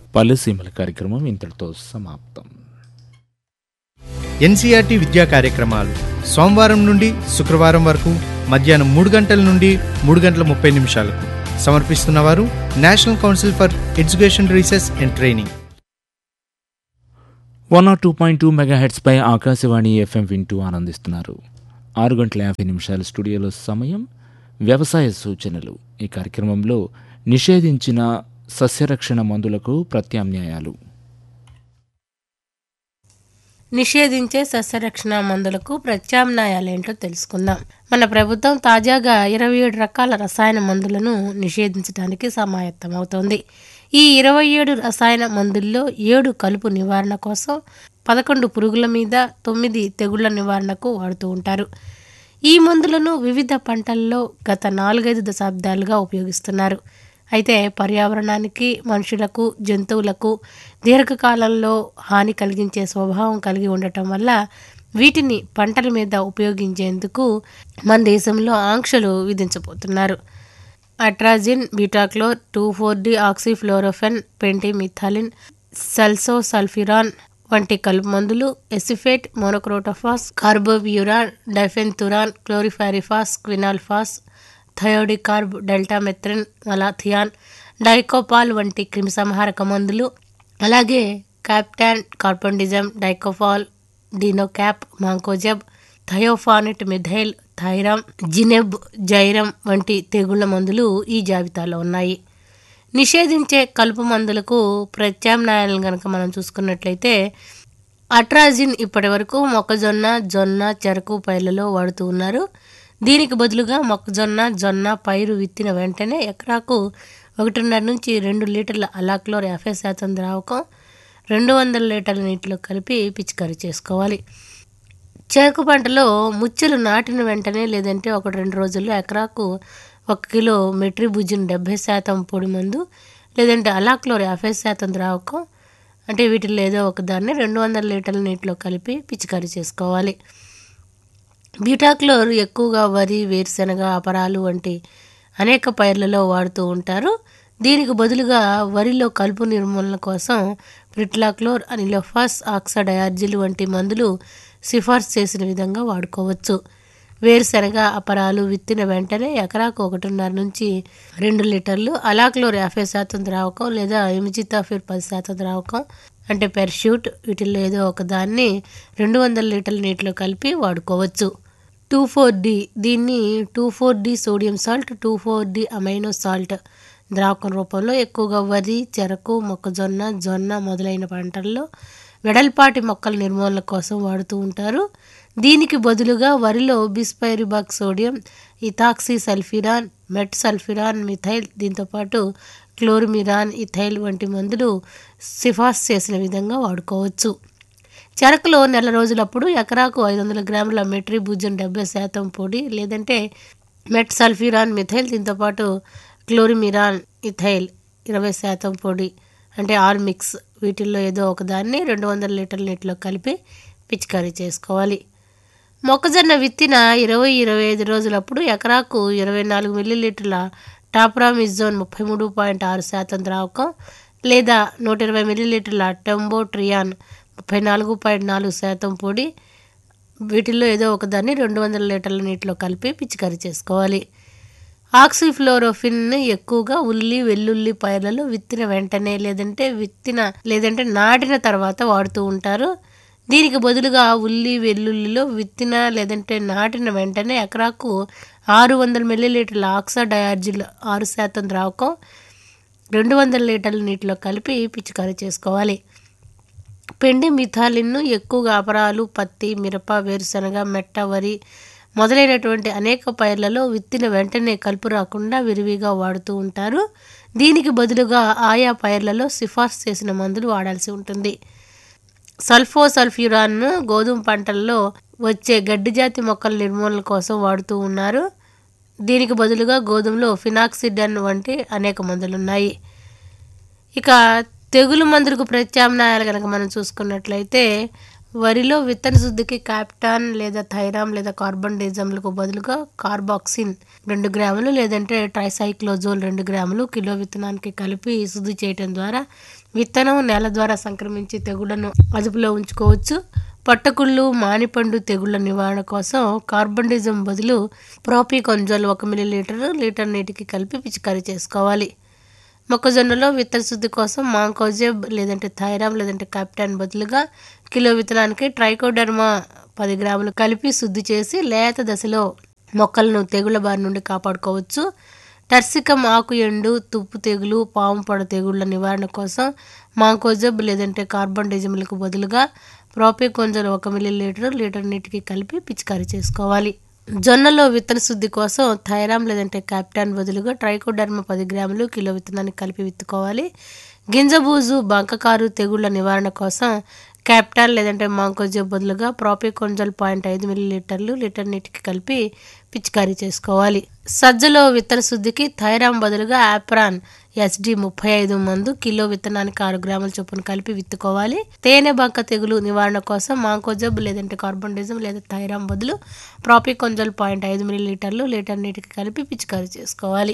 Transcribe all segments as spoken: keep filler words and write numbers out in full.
పల్లెసీమల కార్యక్రమం ఇంతటితో సమాప్తం. ఎన్సీఆర్టీ విద్యా కార్యక్రమాలు సోమవారం నుండి శుక్రవారం వరకు మధ్యాహ్నం మూడు గంటల నుండి మూడు గంటల ముప్పై నిమిషాలకు సమర్పిస్తున్నవారు national council for education research and training. One not two point two mega heads pi Akashvani FM వింటూ ఆనందిస్తున్నారు. ఆరు గంటల యాభై నిమిషాల స్టూడియోలో సమయం. వ్యవసాయ సూచనలు. ఈ కార్యక్రమంలో నిషేధించిన సస్యరక్షణ మందులకు ప్రత్యామ్నాయాలు. నిషేధించే సస్యరక్షణ మందులకు ప్రత్యామ్నాయాలేంటో తెలుసుకుందాం. మన ప్రభుత్వం తాజాగా ఇరవై ఏడు రకాల రసాయన మందులను నిషేధించడానికి సమాయత్తమవుతోంది. ఈ ఇరవై ఏడు రసాయన మందుల్లో ఏడు కలుపు నివారణ కోసం, పదకొండు పురుగుల మీద, తొమ్మిది తెగుళ్ల నివారణకు వాడుతూ ఉంటారు. ఈ మందులను వివిధ పంటల్లో గత నాలుగైదు దశాబ్దాలుగా ఉపయోగిస్తున్నారు. అయితే పర్యావరణానికి, మనుషులకు, జంతువులకు దీర్ఘకాలంలో హాని కలిగించే స్వభావం కలిగి ఉండటం వల్ల వీటిని పంటల మీద ఉపయోగించేందుకు మన దేశంలో ఆంక్షలు విధించబోతున్నారు. Atrazine, butachlor, two four D oxyfluorfen, పెంటిమిథాలిన్, సల్సోసల్ఫిరాన్ వంటి కలుపు మందులు, acephate, monocrotophos, కార్బోబ్యూరాన్, diafenthiuron, chlorpyrifos, quinalphos, thiodicarb, deltamethrin, malathion, డైకోపాల్ వంటి క్రిమిసంహారక మందులు, అలాగే captan, carbendazim, dicofol, డినోక్యాప్, mancozeb, థయోఫానిట్ methyl, thiram, జినెబ్, జైరమ్ వంటి తెగుళ్ల మందులు ఈ జాబితాలో ఉన్నాయి. నిషేధించే కలుపు మందులకు ప్రత్యామ్నాయాలను కనుక మనం చూసుకున్నట్లయితే అట్రాజిన్ ఇప్పటి వరకు మొక్కజొన్న, జొన్న, చెరకు పైర్లలో వాడుతూ ఉన్నారు. దీనికి బదులుగా మొక్కజొన్న, జొన్న పైరు విత్తిన వెంటనే ఎకరాకు ఒకటిన్నర నుంచి రెండు లీటర్ల అలాక్లోర్ యాభై శాతం ద్రావకం రెండు వందల లీటర్ల నీటిలో కలిపి పిచికారీ చేసుకోవాలి. చెరకు పంటలో ముచ్చెలు నాటిన వెంటనే లేదంటే ఒకటి రెండు రోజుల్లో ఎకరాకు ఒక కిలో మెట్రిబుజిన్ డెబ్బై శాతం పొడి మందు లేదంటే అలాక్లోర్ యాభై శాతం ద్రావకం అంటే వీటిలో ఏదో ఒకదాన్ని రెండు వందల లీటర్ల నీటిలో కలిపి పిచికారీ చేసుకోవాలి. బ్యూటాక్లోర్ ఎక్కువగా వరి, వేరుశెనగ, అపరాలు వంటి అనేక పైర్లలో వాడుతూ ఉంటారు. దీనికి బదులుగా వరిలో కలుపు నిర్మూలన కోసం ప్రిట్లాక్లోర్, అనిలోఫాస్, ఆక్సాడయార్జిల్ వంటి మందులు సిఫార్సు చేసిన విధంగా వాడుకోవచ్చు. వేరుశెనగ, అపరాలు విత్తిన వెంటనే ఎకరాకు ఒకటిన్నర నుంచి రెండు లీటర్లు అలాక్లోర్ యాభై శాతం ద్రావకం లేదా ఇమిజితాఫిర్ పది శాతం ద్రావకం అంటే పెర్ష్యూట్ వీటిల్లో ఏదో ఒక దాన్ని రెండు వందల లీటర్ల నీటిలో కలిపి వాడుకోవచ్చు. టూ ఫోర్ డి దీన్ని two four D sodium salt, two four D amino salt ద్రావకం రూపంలో ఎక్కువగా వరి, చెరకు, మొక్కజొన్న, జొన్న మొదలైన పంటల్లో వెడల్పాటి మొక్కల నిర్మూలన కోసం వాడుతూ ఉంటారు. దీనికి బదులుగా వరిలో బిస్పైరిబాక్ సోడియం, ఇథాక్సీ సల్ఫిరాన్, మెట్ సల్ఫిరాన్, మిథైల్ దీంతోపాటు క్లోరిమిరాన్, ఇథైల్ వంటి మందులు సిఫార్సు చేసిన విధంగా వాడుకోవచ్చు. చెరకులో నెల రోజులప్పుడు ఎకరాకు ఐదు వందల గ్రాముల మెట్రిబుజిన్ డెబ్బై శాతం పొడి లేదంటే మెట్ సల్ఫిరాన్, మిథైల్ దీంతోపాటు క్లోరిమిరాన్, ఇథైల్ ఇరవై శాతం పొడి అంటే ఆల్ మిక్స్ వీటిల్లో ఏదో ఒకదాన్ని రెండు వందల లీటర్ల నీటిలో కలిపి పిచికారీ చేసుకోవాలి. మొక్కజొన్న విత్తిన ఇరవై ఇరవై ఐదు రోజులప్పుడు ఎకరాకు ఇరవై నాలుగు మిల్లీలీటర్ల టాప్రామిజోన్ ముప్పై మూడు పాయింట్ ఆరు శాతం ద్రావకం లేదా నూట ఇరవై మిల్లీలీటర్ల టెంబోట్రియాన్ ముప్పై నాలుగు పాయింట్ నాలుగు శాతం పొడి వీటిల్లో ఏదో ఒకదాన్ని రెండు వందల లీటర్ల నీటిలో కలిపి పిచికారీ చేసుకోవాలి. ఆక్సిఫ్లోరోఫిన్ ఎక్కువగా ఉల్లి, వెల్లుల్లి పైర్లలో విత్తిన వెంటనే లేదంటే విత్తిన లేదంటే నాటిన తర్వాత వాడుతూ ఉంటారు. దీనికి బదులుగా ఉల్లి, వెల్లుల్లిలో విత్తిన లేదంటే నాటిన వెంటనే ఎకరాకు ఆరు వందల మిల్లీలీటర్ల ఆక్సాడయార్జిల్ ఆరు శాతం ద్రావకం రెండు వందల లీటర్ల నీటిలో కలిపి పిచికారీ చేసుకోవాలి. పెండిమిథాలిన్ను ఎక్కువగా అపరాలు, పత్తి, మిరప, వేరుశెనగ, మెట్ట, వరి మొదలైనటువంటి అనేక పైర్లలో విత్తిన వెంటనే కలుపు రాకుండా విరివిగా వాడుతూ ఉంటారు. దీనికి బదులుగా ఆయా పైర్లలో సిఫార్సు చేసిన మందులు వాడాల్సి ఉంటుంది. సల్ఫోసల్ఫ్యూరాన్ను గోధుమ పంటల్లో వచ్చే గడ్డి జాతి మొక్కల నిర్మూలన కోసం వాడుతూ ఉన్నారు. దీనికి బదులుగా గోధుమలో ఫినాక్సిడన్ వంటి అనేక మందులున్నాయి. ఇక తెగులు మందులకు ప్రత్యామ్నాయాలు కనుక మనం చూసుకున్నట్లయితే వరిలో విత్తన శుద్ధికి క్యాప్టాన్ లేదా థైరామ్ లేదా కార్బన్ డైజమ్లకు బదులుగా కార్బాక్సిన్ రెండు గ్రాములు లేదంటే ట్రైసైక్లోజోల్ రెండు గ్రాములు కిలో విత్తనానికి కలిపి శుద్ధి చేయటం ద్వారా విత్తనం నేల ద్వారా సంక్రమించే తెగుళ్లను అదుపులో ఉంచుకోవచ్చు. పట్టకుళ్ళు, మానిపండు తెగుళ్ల నివారణ కోసం కార్బన్ డైజమ్ బదులు ప్రోపికొంజోల్ ఒక మిల్లీ లీటర్ లీటర్ నీటికి కలిపి పిచికారీ చేసుకోవాలి. మొక్కజొన్నలో విత్తన శుద్ధి కోసం మాంకోజెబ్ లేదంటే థైరామ్ లేదంటే క్యాప్టాన్ బదులుగా కిలో విత్తనానికి ట్రైకోడర్మా పది గ్రాములు కలిపి శుద్ధి చేసి లేత దశలో మొక్కలను తెగుళ్ల బారి నుండి కాపాడుకోవచ్చు. టర్సికం ఆకు ఎండు, తుప్పు తెగులు, పాము పొడ తెగుళ్ల నివారణ కోసం మాంకోజెబ్ లేదంటే కార్బన్ డైజమ్లకు బదులుగా ప్రోపికొంజోల్ ఒక మిల్లీ లీటర్ లీటర్ నీటికి కలిపి పిచికారీ చేసుకోవాలి. జొన్నలో విత్తన శుద్ధి కోసం థైరామ్ లేదంటే క్యాప్టాన్ బదులుగా ట్రైకోడర్మా పది గ్రాములు కిలో విత్తనానికి కలిపి విత్తుకోవాలి. గింజబూజు, బంకకారు తెగుళ్ల నివారణ కోసం క్యాప్టాన్ లేదంటే మాంకోజెబ్ బదులుగా ప్రోపికొంజోల్ పాయింట్ ఐదు మిల్లీ లీటర్లు లీటర్ నీటికి కలిపి పిచికారీ చేసుకోవాలి. సజ్జలో విత్తన శుద్ధికి థైరామ్ బదులుగా ఆప్రాన్ ఎస్డి ముప్పై ఐదు మందు కిలో విత్తనానికి ఆరు గ్రాముల చొప్పున కలిపి విత్తుకోవాలి. తేనె బంక తెగులు నివారణ కోసం మాంకోజెబ్ లేదంటే కార్బన్ డైజమ్ లేదా థైరామ్ బదులు ప్రోపికొంజోల్ పాయింట్ ఐదు మిల్లీ లీటర్లు లీటర్ నీటికి కలిపి పిచికారీ చేసుకోవాలి.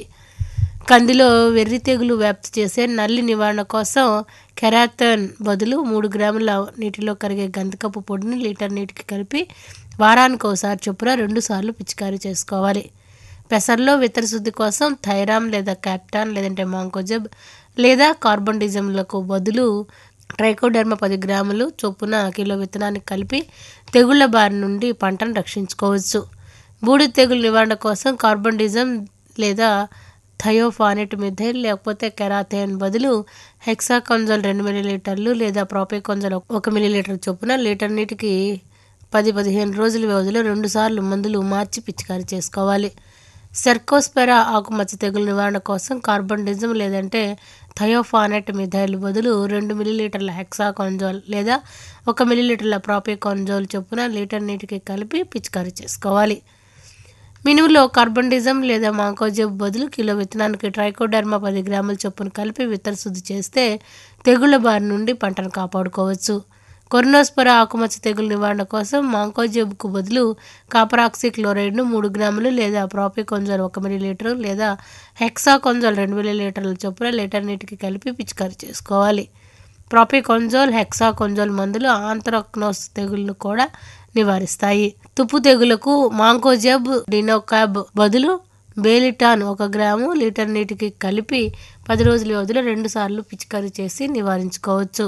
కందిలో వెర్రి తెగులు వ్యాప్తి చేసే నల్లి నివారణ కోసం కెరాథన్ బదులు మూడు గ్రాముల నీటిలో కరిగే గంధకపు పొడిని లీటర్ నీటికి కలిపి వారానికి ఒకసారి చొప్పున రెండు సార్లు పిచికారీ చేసుకోవాలి. పెసర్లో విత్తన శుద్ధి కోసం థైరామ్ లేదా క్యాప్టాన్ లేదంటే మాంకోజెబ్ లేదా కార్బన్ డైజమ్లకు బదులు ట్రైకోడర్మా పది గ్రాములు చొప్పున కిలో విత్తనానికి కలిపి తెగుళ్ల బారి నుండి పంటను రక్షించుకోవచ్చు. బూడిద తెగులు నివారణ కోసం కార్బన్ డైజమ్ లేదా థయోఫానెట్ మిథైల్ లేకపోతే కెరాథేన్ బదులు హెక్సాకొంజోల్ రెండు మిల్లీ లీటర్లు లేదా ప్రోపికొంజోల్ ఒక మిల్లీ లీటర్ చొప్పున లీటర్ నీటికి పది పదిహేను రోజుల వ్యవధిలో రెండు సార్లు మందులు మార్చి పిచికారీ చేసుకోవాలి. సెర్కోస్పెరా ఆకుమచ్చ తెగులు నివారణ కోసం కార్బన్ డైజమ్ లేదంటే థయోఫానెట్ మిథైల్ బదులు రెండు మిల్లీ లీటర్ల హెక్సాకొంజోల్ లేదా ఒక మిల్లీ లీటర్ల ప్రోపికొంజోల్ చొప్పున లీటర్ నీటికి కలిపి పిచికారీ చేసుకోవాలి. మినుములో కార్బన్ డైజమ్ లేదా మాంకోజెబ్ బదులు కిలో విత్తనానికి ట్రైకోడర్మా పది గ్రాముల చొప్పున కలిపి విత్తన శుద్ధి చేస్తే తెగుళ్ల బారి నుండి పంటను కాపాడుకోవచ్చు. కొర్నోస్పొరా ఆకుమచ్చ తెగులు నివారణ కోసం మాంకోజెబ్కు బదులు కాపరాక్సి క్లోరైడ్ను మూడు గ్రాములు లేదా ప్రోపికొంజోల్ ఒక మిల్లీ లీటరు లేదా హెక్సాకొంజోల్ రెండు మిల్లీ లీటర్ల చొప్పున లీటర్ నీటికి కలిపి పిచికారీ చేసుకోవాలి. ప్రోపికొంజోల్, హెక్సాకొంజోల్ మందులు ఆంత్రాక్నోస్ తెగుళ్లను కూడా నివారిస్తాయి. తుప్పు తెగులకు మాంకోజెబ్, డినోకాబ్ బదులు బేలిటాన్ ఒక గ్రాము లీటర్ నీటికి కలిపి పది రోజుల వ్యవధిలో రెండు సార్లు పిచికారీ చేసి నివారించుకోవచ్చు.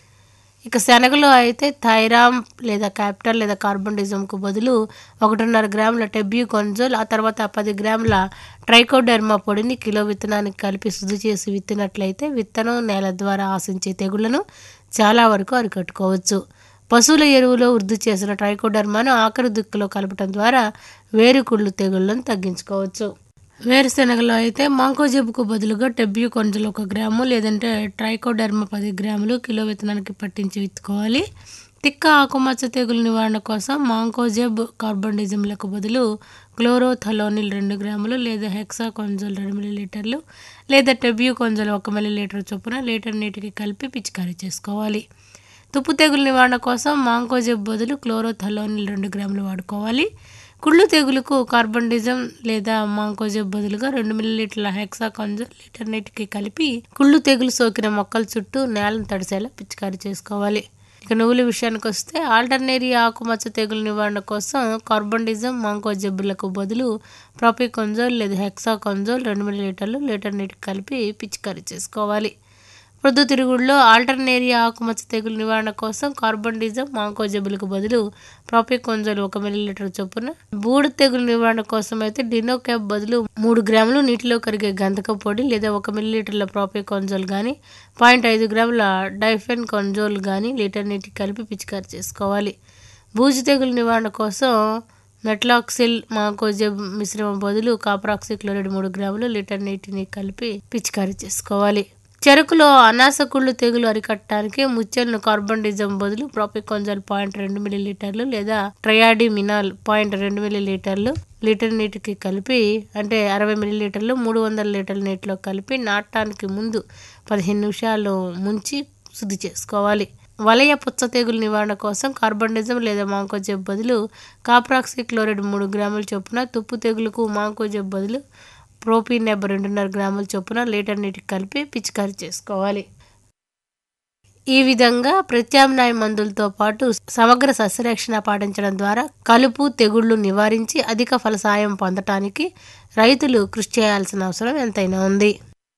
ఇక శనగలో అయితే థైరామ్ లేదా క్యాప్టాన్ లేదా కార్బన్ డైజమ్కు బదులు ఒకటిన్నర గ్రాముల టెబ్యూకొంజోల్ ఆ తర్వాత పది గ్రాముల ట్రైకోడర్మా పొడిని కిలో విత్తనానికి కలిపి శుద్ధి చేసి విత్తినట్లయితే విత్తనం నేల ద్వారా ఆశించే తెగుళ్లను చాలా వరకు అరికట్టుకోవచ్చు. పశువుల ఎరువులో వృద్ధి చేసిన ట్రైకోడర్మాను ఆఖరి దుక్కులో కలపడం ద్వారా వేరుకుళ్ళు తెగుళ్లను తగ్గించుకోవచ్చు. వేరుశెనగలో అయితే మాంకోజెబ్కు బదులుగా టెబ్యూకొంజోల్ ఒక గ్రాము లేదంటే ట్రైకోడర్మా పది గ్రాములు కిలో విత్తనానికి పట్టించి విత్తుకోవాలి. తిక్క ఆకుమచ్చ తెగులు నివారణ కోసం మాంకోజెబ్, కార్బన్ డైజమ్లకు బదులు క్లోరోథలోనిల్ రెండు గ్రాములు లేదా హెక్సాకొంజోల్ రెండు మిల్లీ లీటర్లు లేదా టెబ్యూకొంజోల్ ఒక మిల్లీ లీటర్ చొప్పున లీటర్ నీటికి కలిపి పిచికారీ చేసుకోవాలి. తుప్పు తెగులు నివారణ కోసం మాంకోజెబ్ బదులు క్లోరోథలోనిల్ రెండు గ్రాములు వాడుకోవాలి. కుళ్ళు తెగులుకు కార్బన్ డైజమ్ లేదా మాంకోజెబ్ బదులుగా రెండు మిల్లీ లీటర్ల హెక్సాకొంజోల్ లీటర్ నీటికి కలిపి కుళ్ళు తెగులు సోకిన మొక్కల చుట్టూ నేలను తడిసేలా పిచికారీ చేసుకోవాలి. ఇక నువ్వుల విషయానికి వస్తే ఆల్టర్నేరియా ఆకుమచ్చ తెగులు నివారణ కోసం కార్బన్ డైజమ్, మాంకోజెబ్లకు బదులు ప్రోపికొంజోల్ లేదా హెక్సాకొంజోల్ రెండు మిల్లీ లీటర్లు లీటర్ నీటికి కలిపి పిచికారీ చేసుకోవాలి. ప్రొద్దుతిరుగుడులో ఆల్టర్నేరియా ఆకుమచ్చ తెగులు నివారణ కోసం కార్బన్ డైజమ్, మాంకోజెబ్లకు బదులు ప్రోపికొంజోల్ ఒక మిల్లీ లీటర్ చొప్పున, బూడిద తెగులు నివారణ కోసం అయితే డినోకాబ్ బదులు మూడు గ్రాములు నీటిలో కరిగే గంధకపు పొడి లేదా ఒక మిల్లీ లీటర్ల ప్రోపికొంజోల్ కానీ పాయింట్ ఐదు గ్రాముల డైఫెన్కొంజోల్ కానీ లీటర్ నీటికి కలిపి పిచికారీ చేసుకోవాలి. బూజు తెగులు నివారణ కోసం మెట్లాక్సిల్, మాంకోజెబ్ మిశ్రమం బదులు కాపరాక్సి క్లోరైడ్ మూడు గ్రాములు లీటర్ నీటిని కలిపి పిచికారీ చేసుకోవాలి. చెరుకులో అనాస కుళ్ళు తెగులు అరికట్టడానికి ముచ్చెలను కార్బన్ డైజమ్ బదులు ప్రోపికొంజోల్ పాయింట్ రెండు మిల్లీ లీటర్లు లేదా ట్రయాడిమినాల్ పాయింట్ రెండు మిల్లీ లీటర్లు లీటర్ నీటికి కలిపి అంటే అరవై మిల్లీ లీటర్లు మూడు వందల లీటర్ల నీటిలో కలిపి నాటడానికి ముందు పదిహేను నిమిషాలు ముంచి శుద్ధి చేసుకోవాలి. వలయ పుచ్చ తెగులు నివారణ కోసం కార్బండిజం లేదా మాంకోజెబ్ బదులు కాప్రాక్సీ క్లోరైడ్ మూడు గ్రాముల చొప్పున, తుప్పు తెగులుకు మాంకోజెబ్ బదులు ప్రోపీనెబ్ రెండున్నర గ్రాముల చొప్పున లీటర్ నీటికి కలిపి పిచికారీ చేసుకోవాలి. ఈ విధంగా ప్రత్యామ్నాయ మందులతో పాటు సమగ్ర సస్యరక్షణ పాటించడం ద్వారా కలుపు తెగుళ్లు నివారించి అధిక ఫలసాయం పొందటానికి రైతులు కృషి చేయాల్సిన అవసరం ఎంతైనా ఉంది.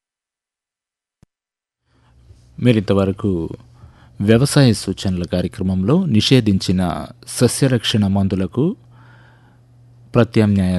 మీరింతవరకు వ్యవసాయ సూచనల కార్యక్రమంలో నిషేధించిన సస్యరక్షణ మందులకు ప్రత్యామ్నాయాల